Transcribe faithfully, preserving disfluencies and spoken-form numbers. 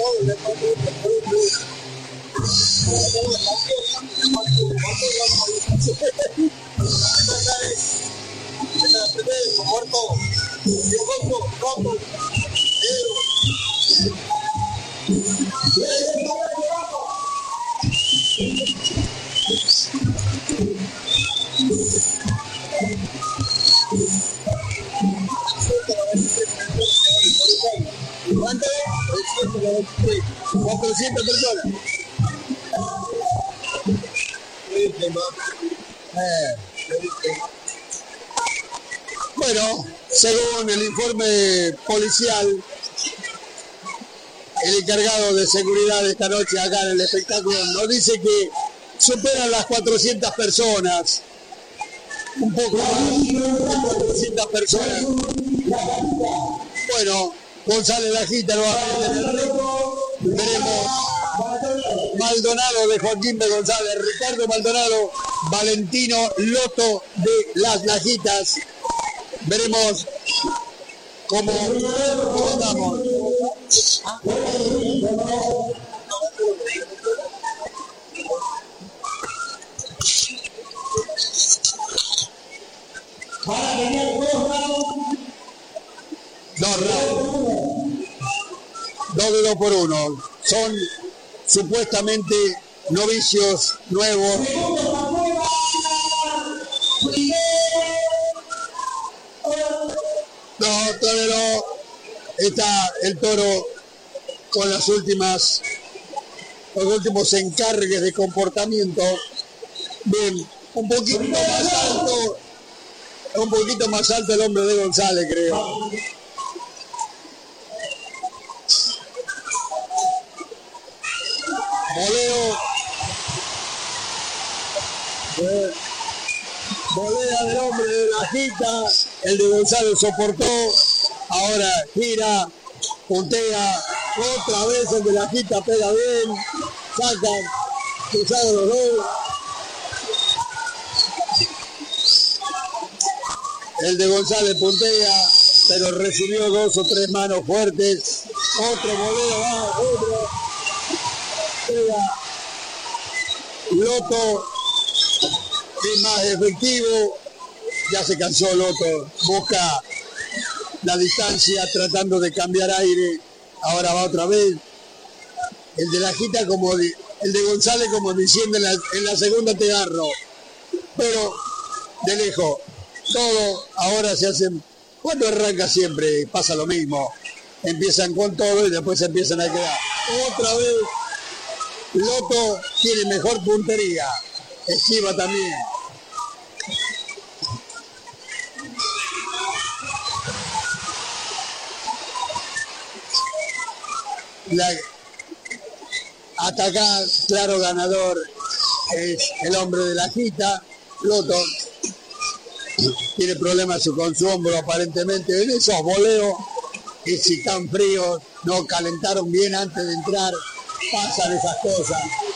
¿Cuánto? cuatrocientas personas. Eh. Bueno, según el informe policial, el encargado de seguridad esta noche acá en el espectáculo nos dice que superan las cuatrocientas personas, un poco más de cuatrocientas personas. Bueno, González Lajita nuevamente en el ring. Veremos Maldonado de Joaquín de González, Ricardo Maldonado, Valentino Loto de las Lajitas. Veremos cómo votamos. Dos rounds. Dos de dos por uno. Son supuestamente novicios nuevos. No, todavía no. Está el toro con las últimas, los últimos encargues de comportamiento. Bien, un poquito más alto, un poquito más alto el hombre de González, creo. Voleo. Volea del hombre de Lajita. El de González soportó. Ahora gira, puntea. Otra vez el de Lajita pega bien. Sacan. Cruzados los dos. El de González puntea, pero recibió dos o tres manos fuertes. Otro voleo va, otro. Pega. Loto es más efectivo. Ya se cansó Loto. Busca la distancia tratando de cambiar aire. Ahora va otra vez. El de Lajita como de, el de González como diciendo en la, en la segunda te agarro. Pero de lejos. Todo ahora se hacen. Cuando arranca siempre pasa lo mismo. Empiezan con todo y después se empiezan a quedar. Otra vez. Loto tiene mejor puntería. Esquiva también. La, hasta acá, claro ganador es el hombre de Lajita. Loto tiene problemas con su hombro aparentemente. En esos voleos, que si están fríos, no calentaron bien antes de entrar, pasan esas cosas.